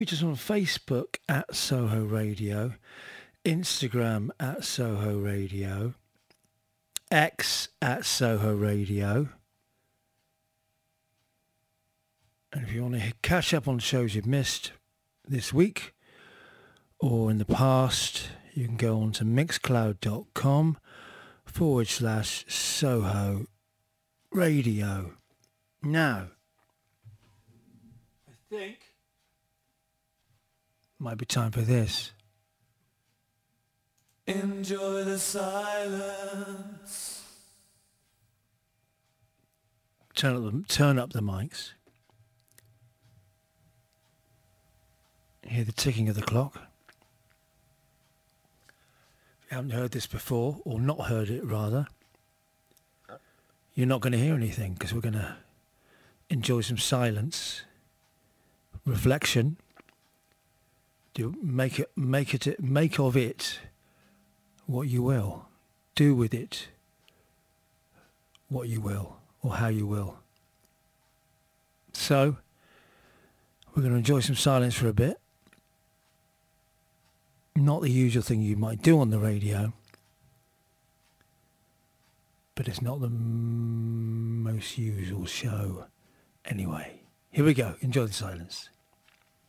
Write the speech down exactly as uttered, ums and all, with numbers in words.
Just on Facebook at Soho Radio, Instagram at Soho Radio, X at Soho Radio. And if you want to catch up on shows you've missed this week or in the past, you can go on to mixcloud.com forward slash Soho Radio. Now, I think might be time for this. Enjoy the silence. Turn up the, turn up the mics. Hear the ticking of the clock. If you haven't heard this before, or not heard it rather, you're not going to hear anything because we're going to enjoy some silence, reflection. Do make it, make it, make of it what you will. Do with it what you will, or how you will. So, we're going to enjoy some silence for a bit. Not the usual thing you might do on the radio, but it's not the m- most usual show. Anyway, here we go. Enjoy the silence.